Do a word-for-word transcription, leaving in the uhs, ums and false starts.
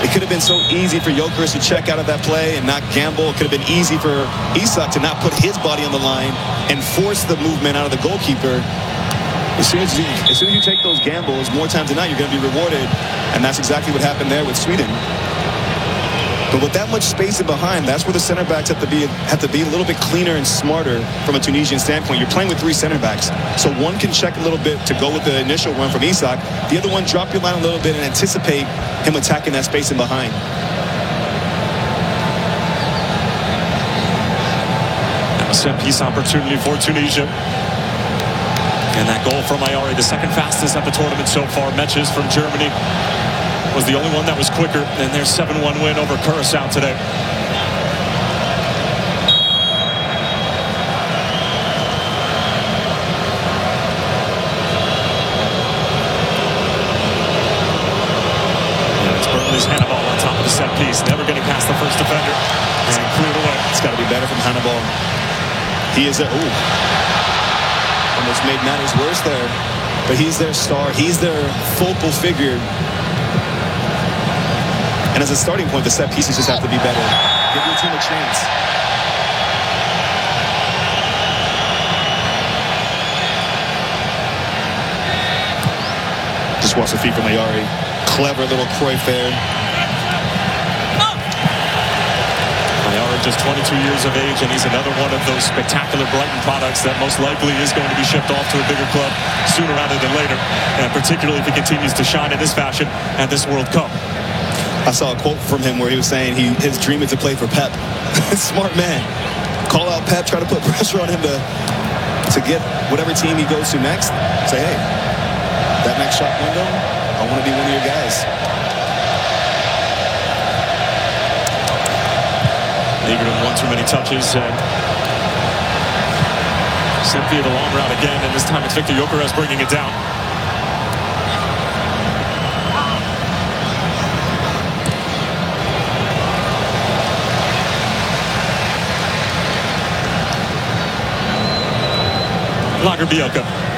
It could have been so easy for Gyökeres to check out of that play and not gamble. It could have been easy for Isak to not put his body on the line and force the movement out of the goalkeeper. As soon as you, as soon as you take those gambles, more times than not, you're going to be rewarded. And that's exactly what happened there with Sweden. But with that much space in behind, that's where the center backs have to be have to be a little bit cleaner and smarter from a Tunisian standpoint. You're playing with three center backs, so one can check a little bit to go with the initial run from Isak. The other one, drop your line a little bit and anticipate him attacking that space in behind. A set piece opportunity for Tunisia. And that goal from Ayari, the second fastest at the tournament so far. Metches from Germany was the only one that was quicker than their seven one win over Curacao today. And it's Burnley's Hannibal on top of the set piece, never getting past the first defender. And cleared away. It's got to be better from Hannibal. He is a... Ooh. Almost made matters worse there. But he's their star. He's their focal figure. And as a starting point, the set pieces just have to be better. Give your team a chance. Just watch the feet from Ayari. Clever little Cruyff there. Ayari just twenty-two years of age, and he's another one of those spectacular Brighton products that most likely is going to be shipped off to a bigger club sooner rather than later, and particularly if he continues to shine in this fashion at this World Cup. I saw a quote from him where he was saying he his dream is to play for Pep. Smart man. Call out Pep, try to put pressure on him to to get whatever team he goes to next. Say, hey, that next shot window, I want to be one of your guys. Eagerton one too many touches and sent via the long route again, and this time it's Viktor Gyökeres bringing it down. Lagerbielke.